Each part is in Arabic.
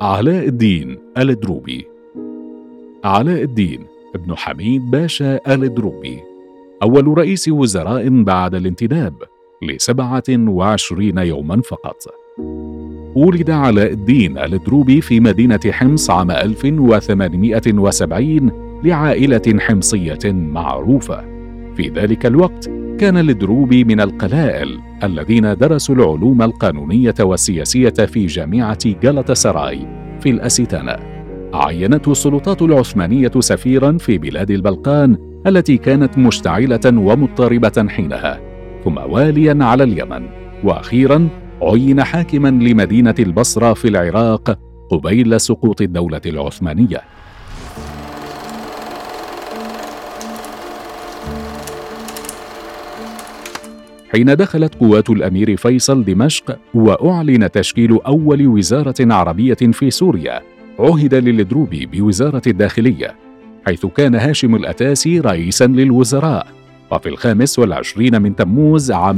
علاء الدين آل دروبي. علاء الدين ابن حميد باشا آل دروبي، أول رئيس وزراء بعد الانتداب ل27 يوما فقط. ولد علاء الدين آل دروبي في مدينة حمص عام 1870 لعائلة حمصية معروفة. في ذلك الوقت كان الدروبي من القلائل الذين درسوا العلوم القانونية والسياسية في جامعة غلطة سراي في الأستانة. عينته السلطات العثمانية سفيرا في بلاد البلقان التي كانت مشتعلة ومضطربة حينها، ثم واليا على اليمن، وأخيرا عين حاكما لمدينة البصرة في العراق قبيل سقوط الدولة العثمانية. حين دخلت قوات الأمير فيصل دمشق وأعلن تشكيل أول وزارة عربية في سوريا، عهد للدروبي بوزارة الداخلية، حيث كان هاشم الأتاسي رئيسا للوزراء. وفي 25 من تموز عام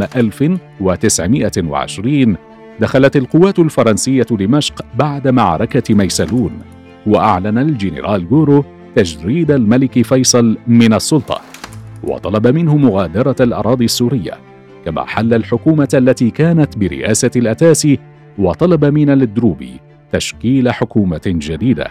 1920 دخلت القوات الفرنسية دمشق بعد معركة ميسلون، وأعلن الجنرال غورو تجريد الملك فيصل من السلطة، وطلب منه مغادرة الأراضي السورية، كما حل الحكومة التي كانت برئاسة الأتاسي، وطلب من الدروبي تشكيل حكومة جديدة.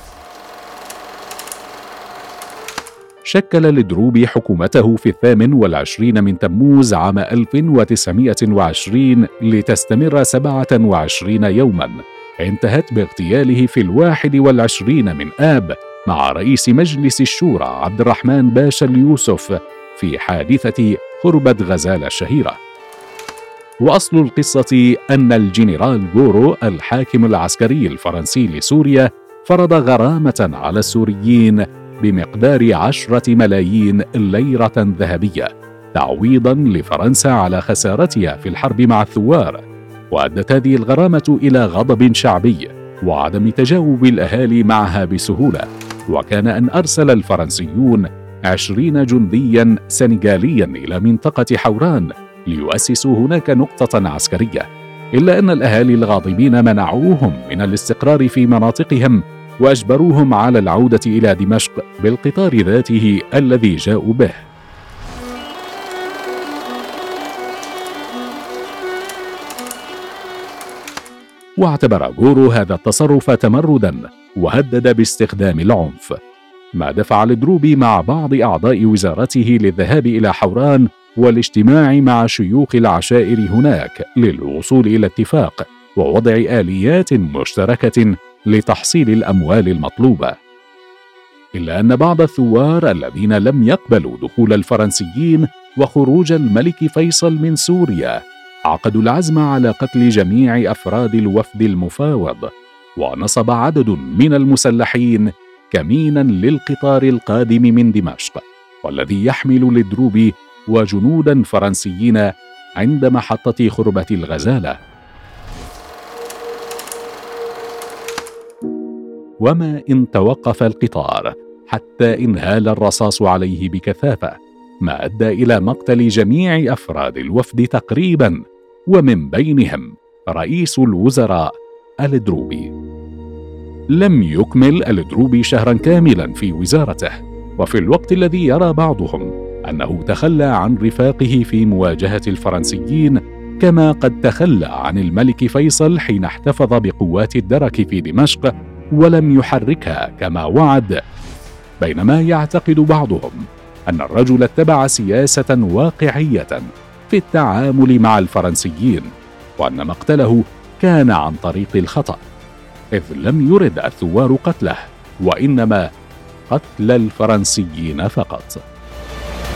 شكل الدروبي حكومته في 28 من تموز عام 1920 لتستمر 27 يوما، انتهت باغتياله في 21 من آب مع رئيس مجلس الشورى عبد الرحمن باشا اليوسف في حادثة خربة غزالة الشهيرة. وأصل القصة أن الجنرال غورو الحاكم العسكري الفرنسي لسوريا فرض غرامة على السوريين بمقدار 10 ملايين ليرة ذهبية تعويضا لفرنسا على خسارتها في الحرب مع الثوار، وأدت هذه الغرامة إلى غضب شعبي وعدم تجاوب الأهالي معها بسهولة، وكان أن أرسل الفرنسيون 20 جنديا سنغاليا إلى منطقة حوران ليؤسسوا هناك نقطة عسكرية، إلا أن الأهالي الغاضبين منعوهم من الاستقرار في مناطقهم وأجبروهم على العودة إلى دمشق بالقطار ذاته الذي جاءوا به. واعتبر غورو هذا التصرف تمردا وهدد باستخدام العنف، ما دفع الدروبي مع بعض أعضاء وزارته للذهاب إلى حوران والاجتماع مع شيوخ العشائر هناك للوصول إلى اتفاق ووضع آليات مشتركة لتحصيل الأموال المطلوبة. إلا أن بعض الثوار الذين لم يقبلوا دخول الفرنسيين وخروج الملك فيصل من سوريا عقدوا العزم على قتل جميع أفراد الوفد المفاوض، ونصب عدد من المسلحين كمينا للقطار القادم من دمشق والذي يحمل الدروبي وجنودا فرنسيين عند محطة خربة الغزالة. وما إن توقف القطار حتى انهال الرصاص عليه بكثافة، ما أدى إلى مقتل جميع أفراد الوفد تقريبا، ومن بينهم رئيس الوزراء الدروبي. لم يكمل الدروبي شهرا كاملا في وزارته، وفي الوقت الذي يرى بعضهم أنه تخلى عن رفاقه في مواجهة الفرنسيين، كما قد تخلى عن الملك فيصل حين احتفظ بقوات الدرك في دمشق ولم يحركها كما وعد، بينما يعتقد بعضهم أن الرجل اتبع سياسة واقعية في التعامل مع الفرنسيين، وأن مقتله كان عن طريق الخطأ، إذ لم يرد الثوار قتله وإنما قتل الفرنسيين فقط.